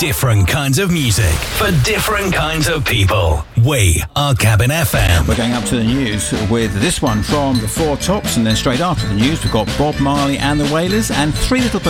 different kinds of music for different kinds of people. We are Cabin FM. We're going up to the news with this one from the Four Tops, and then straight after the news we've got Bob Marley and the Wailers and Three Little